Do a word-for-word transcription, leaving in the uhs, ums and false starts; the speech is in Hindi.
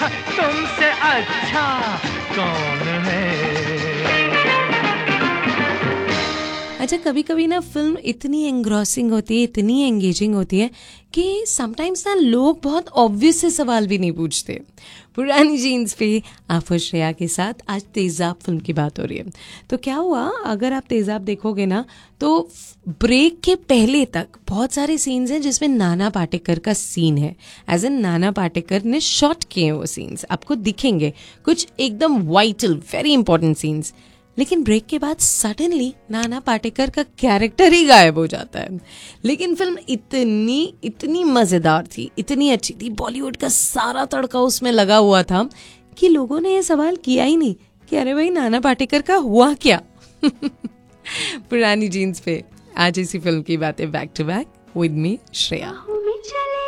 तुमसे अच्छा कौन है। अच्छा, कभी कभी ना फिल्म इतनी एंग्रॉसिंग होती है, इतनी एंगेजिंग होती है कि समटाइम्स ना लोग बहुत ऑब्वियस से सवाल भी नहीं पूछते। पुरानी जीन्स पे आप और श्रेया के साथ आज तेजाब फिल्म की बात हो रही है। तो क्या हुआ, अगर आप तेजाब देखोगे ना तो ब्रेक के पहले तक बहुत सारे सीन्स हैं जिसमें नाना पाटेकर का सीन है। एज एन नाना पाटेकर ने शॉट किए हैं वो सीन्स, आपको दिखेंगे कुछ एकदम वाइटल वेरी इंपॉर्टेंट सीन्स। लेकिन ब्रेक के बाद सडनली नाना पाटेकर का कैरेक्टर ही गायब हो जाता है। लेकिन फिल्म इतनी इतनी मज़ेदार थी, इतनी अच्छी थी, बॉलीवुड का सारा तड़का उसमें लगा हुआ था कि लोगों ने ये सवाल किया ही नहीं कि अरे भाई नाना पाटेकर का हुआ क्या। पुरानी जीन्स पे आज इसी फिल्म की बातें back to back with me Shreya.